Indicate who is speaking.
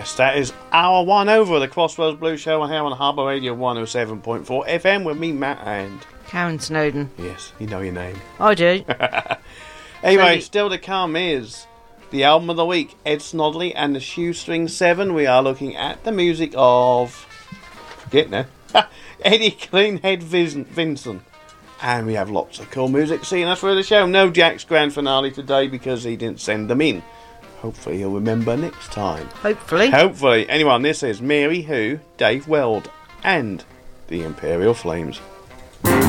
Speaker 1: Yes, that is hour one over the Crossroads Blues Show here on Harbour Radio 107.4 FM with me, Matt, and
Speaker 2: Karen Snowden.
Speaker 1: Yes, you know your name.
Speaker 2: I do.
Speaker 1: Anyway, still to come is the album of the week, Ed Snodley and the Shoestring Seven. We are looking at the music of, forget now, Eddie Cleanhead Vinson. And we have lots of cool music seeing us through the show. No Jack's grand finale today because he didn't send them in. Hopefully he'll remember next time.
Speaker 2: Hopefully.
Speaker 1: Anyway, this is Mary Who, Dave Weld, and the Imperial Flames.